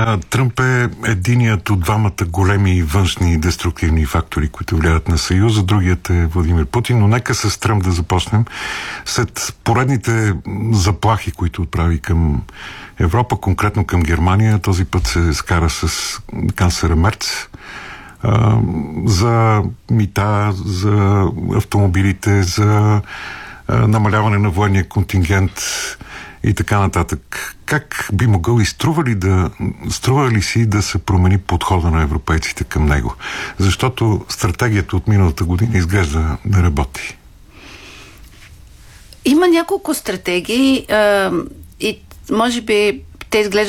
Тръмп е единият от двамата големи външни деструктивни фактори, които влияят на Съюза. Другият е Владимир Путин. Но нека с Тръмп да започнем. След поредните заплахи, които отправи към Европа, конкретно към Германия, този път се скара с канцлера Мерц за мита, за автомобилите, за намаляване на военния контингент и така нататък. Как би могъл и струва ли си да се промени подхода на европейците към него? Защото стратегията от миналата година изглежда да работи. Има няколко стратегии и може би те изглеждат